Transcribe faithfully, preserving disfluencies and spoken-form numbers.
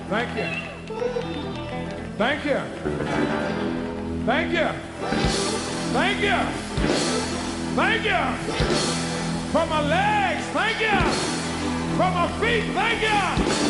Thank you. Thank you. Thank you. Thank you. Thank you. For my legs, thank you. For my feet, thank you.